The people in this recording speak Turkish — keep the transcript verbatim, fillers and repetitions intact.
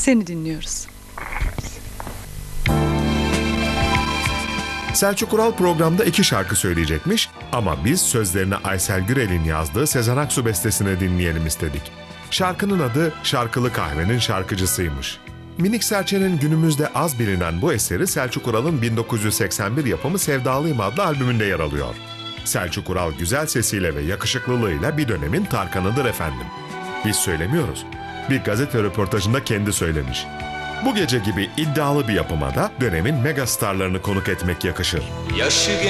Seni dinliyoruz. Selçuk Ural programda iki şarkı söyleyecekmiş ama biz sözlerini Aysel Gürel'in yazdığı Sezen Aksu bestesine dinleyelim istedik. Şarkının adı Şarkılı Kahve'nin şarkıcısıymış. Minik Serçe'nin günümüzde az bilinen bu eseri Selçuk Ural'ın bin dokuz yüz seksen bir yapımı Sevdalıyım adlı albümünde yer alıyor. Selçuk Ural güzel sesiyle ve yakışıklılığıyla bir dönemin Tarkan'ıdır efendim. Biz söylemiyoruz. Bir gazete röportajında kendi söylemiş. Bu gece gibi iddialı bir yapıma da dönemin megastarlarını konuk etmek yakışır. Yaşı